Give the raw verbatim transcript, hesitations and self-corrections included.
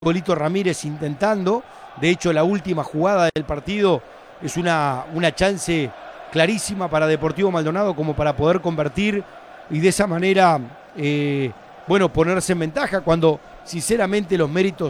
Golito Ramírez intentando. De hecho, la última jugada del partido es una, una chance clarísima para Deportivo Maldonado como para poder convertir y de esa manera, eh, bueno, ponerse en ventaja cuando sinceramente los méritos